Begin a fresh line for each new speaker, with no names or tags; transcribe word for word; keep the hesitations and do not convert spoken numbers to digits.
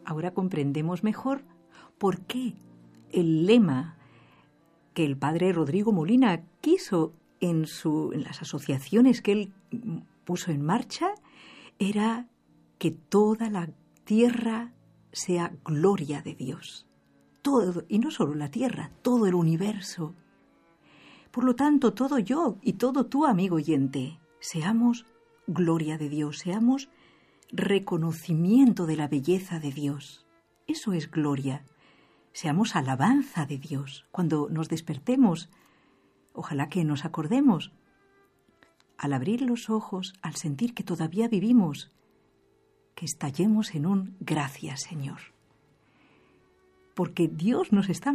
ahora comprendemos mejor por qué el lema que el padre Rodrigo Molina quiso en, su, en las asociaciones que él puso en marcha era que toda la tierra sea gloria de Dios. Todo, y no solo la tierra, todo el universo. Por lo tanto, todo yo y todo tú, amigo oyente, seamos gloria de Dios, seamos reconocimiento de la belleza de Dios. Eso es gloria. Seamos alabanza de Dios. Cuando nos despertemos, ojalá que nos acordemos, al abrir los ojos, al sentir que todavía vivimos, que estallemos en un gracias, Señor. Porque Dios nos está